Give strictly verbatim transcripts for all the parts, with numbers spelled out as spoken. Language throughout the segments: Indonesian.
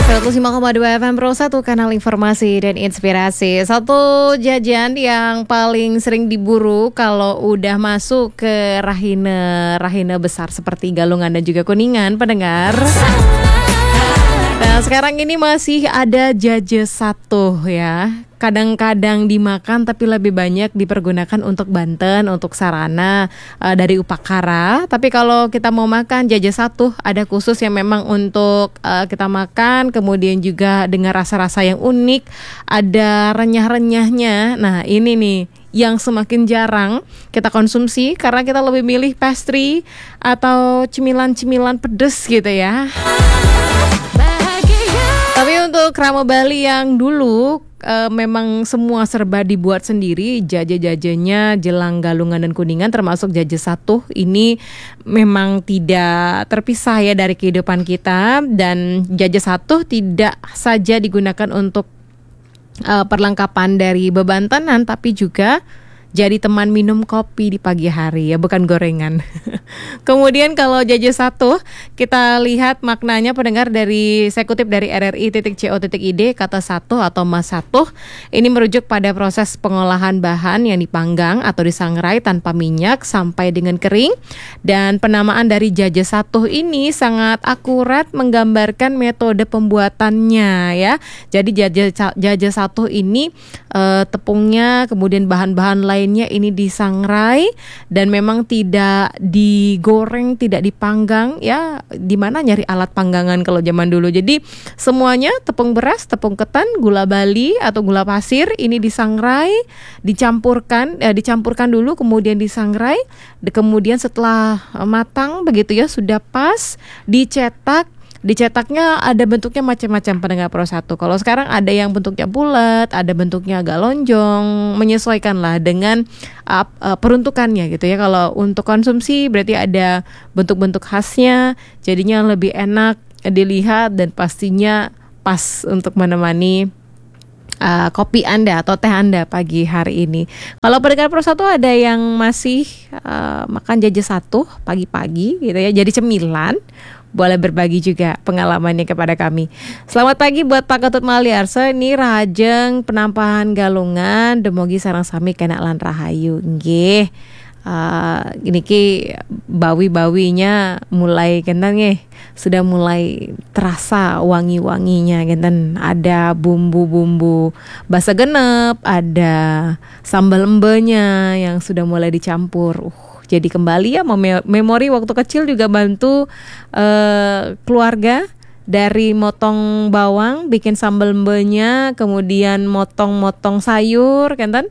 seratus lima koma dua F M Pro satu, kanal informasi dan inspirasi. Satu jajan yang paling sering diburu kalau udah masuk ke rahina-rahina besar seperti Galungan dan juga Kuningan, pendengar. Nah, sekarang ini masih ada jaje satu ya. Kadang-kadang dimakan tapi lebih banyak dipergunakan untuk Banten, untuk sarana uh, dari Upakara. Tapi kalau kita mau makan jaje satu, ada khusus yang memang untuk uh, kita makan, kemudian juga dengan rasa-rasa yang unik, ada renyah-renyahnya. Nah, ini nih yang semakin jarang kita konsumsi karena kita lebih milih pastry atau cemilan-cemilan pedes gitu ya. Tapi untuk Ramo Bali yang dulu Uh, memang semua serba dibuat sendiri, jaje-jajenya jelang Galungan dan Kuningan termasuk jaje satu ini memang tidak terpisah ya dari kehidupan kita. Dan jaje satu tidak saja digunakan untuk uh, perlengkapan dari bebantenan, tapi juga jadi teman minum kopi di pagi hari ya, bukan gorengan. Kemudian kalau jaje satu, kita lihat maknanya pendengar dari, saya kutip dari r r i titik co titik i d, kata satu atau mas satu. Ini merujuk pada proses pengolahan bahan yang dipanggang atau disangrai tanpa minyak sampai dengan kering. Dan penamaan dari jaje satu ini sangat akurat menggambarkan metode pembuatannya ya. Jadi jaje, jaje satu ini eh, tepungnya, kemudian bahan-bahan lain lainnya ini disangrai dan memang tidak digoreng, tidak dipanggang ya. Di mana nyari alat panggangan kalau zaman dulu. Jadi semuanya tepung beras, tepung ketan, gula bali atau gula pasir ini disangrai, dicampurkan eh, dicampurkan dulu kemudian disangrai. Kemudian setelah matang begitu ya, sudah pas, dicetak. Dicetaknya ada bentuknya macam-macam pendengar Pro satu. Kalau sekarang ada yang bentuknya bulat, ada bentuknya agak lonjong, menyesuaikan lah dengan uh, uh, peruntukannya gitu ya. Kalau untuk konsumsi berarti ada bentuk-bentuk khasnya, jadinya lebih enak dilihat dan pastinya pas untuk menemani uh, kopi Anda atau teh Anda pagi hari ini. Kalau pendengar Pro satu ada yang masih uh, makan jaje satu pagi-pagi gitu ya, jadi cemilan, boleh berbagi juga pengalamannya kepada kami. Selamat pagi buat Pak Ketut Maliarsa, ini Rajeng penampahan Galungan, demogi sarang sami kena lan rahayu. Nggih. Uh, ini ki bawi-bawinya mulai kenten nggih, sudah mulai terasa wangi-wanginya kenten. Ada bumbu-bumbu basa genep, ada sambal embenya yang sudah mulai dicampur. Uh, Jadi kembali ya mem- memori waktu kecil juga bantu uh, keluarga dari motong bawang, bikin sambal mbenya, kemudian motong-motong sayur, kan?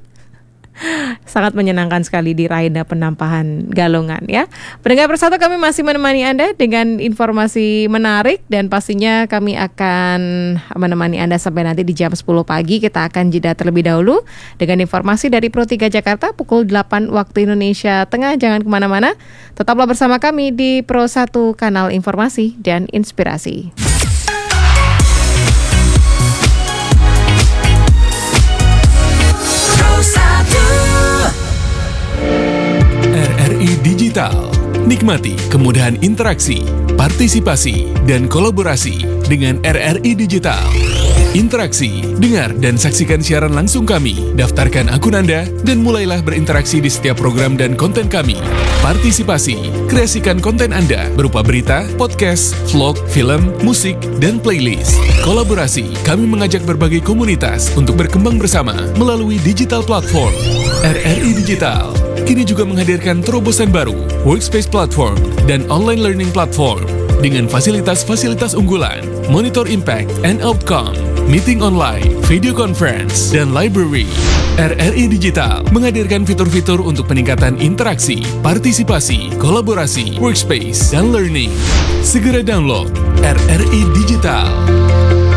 Sangat menyenangkan sekali di Rahina Penampahan Galungan ya. Pendengar Persatu, kami masih menemani Anda dengan informasi menarik dan pastinya kami akan menemani Anda sampai nanti di jam sepuluh pagi. Kita akan jeda terlebih dahulu dengan informasi dari Pro tiga Jakarta pukul delapan waktu Indonesia Tengah. Jangan kemana-mana, tetaplah bersama kami di Pro satu, kanal informasi dan inspirasi. R R I Digital. Nikmati kemudahan interaksi, partisipasi, dan kolaborasi dengan R R I Digital. Interaksi, dengar dan saksikan siaran langsung kami, daftarkan akun Anda, dan mulailah berinteraksi di setiap program dan konten kami. Partisipasi, kreasikan konten Anda berupa berita, podcast, vlog, film, musik, dan playlist. Kolaborasi, kami mengajak berbagai komunitas untuk berkembang bersama melalui digital platform. R R I Digital kini juga menghadirkan terobosan baru, workspace platform, dan online learning platform dengan fasilitas-fasilitas unggulan, monitor impact and outcome, meeting online, video conference, dan library. R R I Digital menghadirkan fitur-fitur untuk peningkatan interaksi, partisipasi, kolaborasi, workspace, dan learning. Segera download R R I Digital.